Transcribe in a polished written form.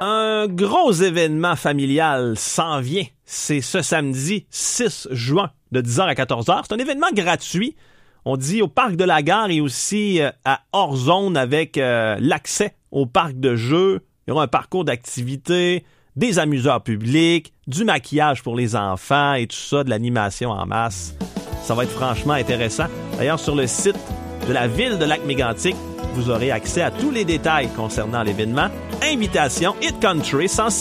Un gros événement familial s'en vient. C'est ce samedi 6 juin de 10h à 14h. C'est un événement gratuit. On dit au parc de la Gare et aussi à hors-zone avec l'accès au parc de jeux. Il y aura un parcours d'activités, des amuseurs publics, du maquillage pour les enfants et tout ça, de l'animation en masse. Ça va être franchement intéressant. D'ailleurs, sur le site de la ville de Lac-Mégantic, vous aurez accès à tous les détails concernant l'événement. Invitation Hit Country 106.